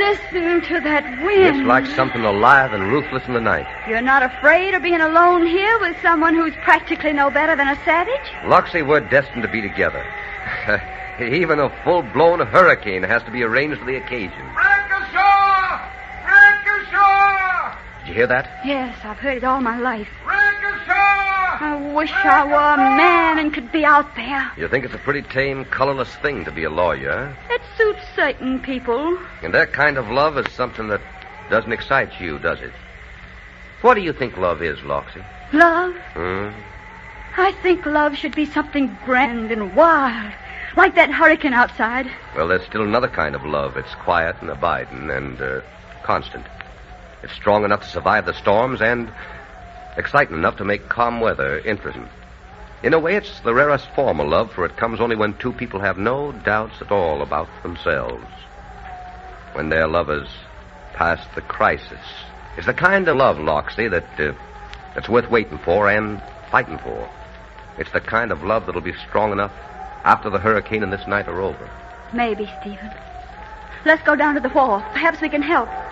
Listen to that wind. It's like something alive and ruthless in the night. You're not afraid of being alone here with someone who's practically no better than a savage? Loxie, we're destined to be together. Even a full-blown hurricane has to be arranged for the occasion. Break ashore! Break ashore! Did you hear that? Yes, I've heard it all my life. Break ashore! I wish I were a man and could be out there. You think it's a pretty tame, colorless thing to be a lawyer, huh? It suits certain people. And that kind of love is something that doesn't excite you, does it? What do you think love is, Loxie? Love? Hmm? I think love should be something grand and wild, like that hurricane outside. Well, there's still another kind of love. It's quiet and abiding and constant. It's strong enough to survive the storms and exciting enough to make calm weather interesting. In a way, it's the rarest form of love, for it comes only when two people have no doubts at all about themselves. When their lovers past the crisis. It's the kind of love, Loxie, that's worth waiting for and fighting for. It's the kind of love that'll be strong enough after the hurricane and this night are over. Maybe, Stephen. Let's go down to the wharf. Perhaps we can help.